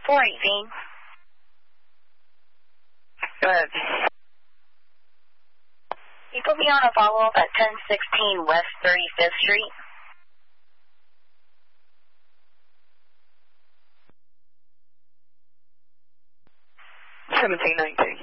418. Go ahead. You put me on a follow-up at 1016 West 35th Street. 1719.